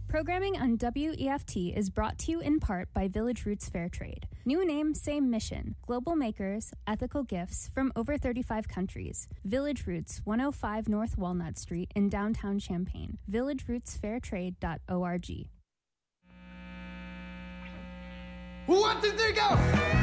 Programming on WEFT is brought to you in part by Village Roots Fair Trade. New name, same mission. Global makers, ethical gifts from over 35 countries. Village Roots, 105 North Walnut Street in downtown Champaign. villagerootsfairtrade.org. 1, 2, 3, go!